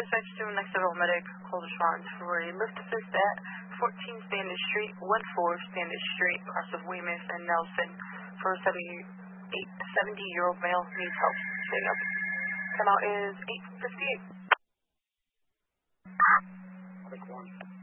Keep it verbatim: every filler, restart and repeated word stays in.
dispatch to next level medic, call response for a lift assist at fourteen Standish Street, one four Standish Street, across of Weymouth and Nelson, for a seventy-eight, seventy-year-old male needs help staying up. Come out is eight fifty-eight. Quick one.